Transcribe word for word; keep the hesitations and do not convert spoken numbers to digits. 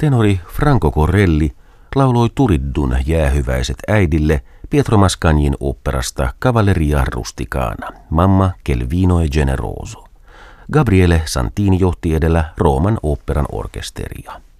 Tenori Franco Corelli lauloi Turiddun jäähyväiset äidille Pietro Mascagnin oopperasta Cavalleria Rusticana, Mamma quel vino è generoso. Gabriele Santini johti edellä Rooman oopperan orkesteria.